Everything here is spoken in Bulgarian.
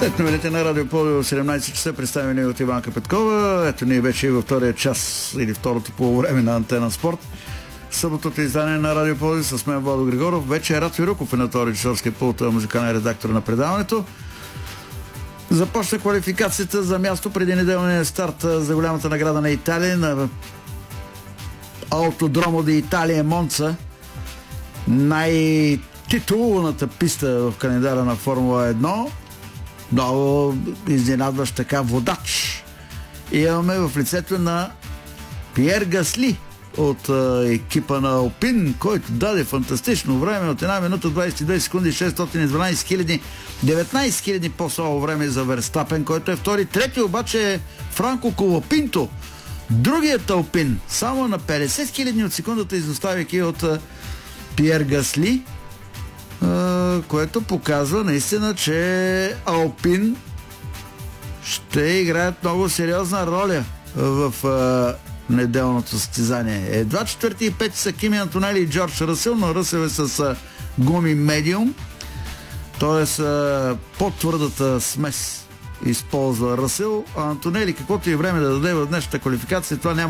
След новините на Радио Пловдив 17 часа, представени от Иванка Петкова. Ето ние вече и във втория час или второто полувреме на Антена Спорт. Съботното издание на Радио Пловдив с мен Владо Григоров. Вече Радви Руков е на този режисьорски пулт, музикален редактор на предаването. Започна квалификацията за място преди неделния старт за голямата награда на Италия на Аутодромо де Италия Монца. Най-титулованата писта в календара на Формула 1. Много изненадващ така водач. И имаме в лицето на Пиер Гасли от екипа на Алпин, който даде фантастично време от 1 минута 22 секунди 612 хиляди, 19 хиляди по-слабо време за Верстапен, който е втори. Трети обаче е Франко Колапинто, другият Алпин, само на 50 хилядни от секундата, изоставяйки от Пиер Гасли, което показва наистина, че Алпин ще играят много сериозна роля в неделното състезание. Едва четвърти и пети са Кими Антонели и Джордж Ръсел, но Ръсел е с гуми медиум, т.е. по-твърдата смес използва Ръсел, а Антонели, каквото и време да даде в днешната квалификация, това няма